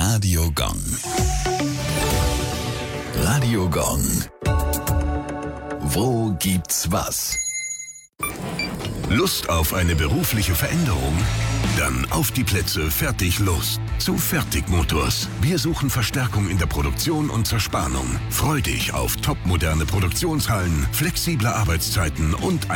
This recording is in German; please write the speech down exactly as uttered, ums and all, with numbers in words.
Radio Gong. Radio Gong. Wo gibt's was? Lust auf eine berufliche Veränderung? Dann auf die Plätze, fertig, los. Zu Fertig Motors. Wir suchen Verstärkung in der Produktion und Zerspannung. Freu dich auf topmoderne Produktionshallen, flexible Arbeitszeiten und